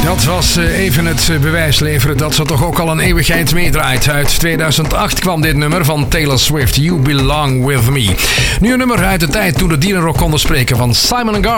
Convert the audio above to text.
Dat was even het bewijs leveren dat ze toch ook al een eeuwigheid meedraait. Uit 2008 kwam dit nummer van Taylor Swift, You Belong With Me. Nu een nummer uit de tijd toen de dieren ook konden spreken van Simon & Garfunkel.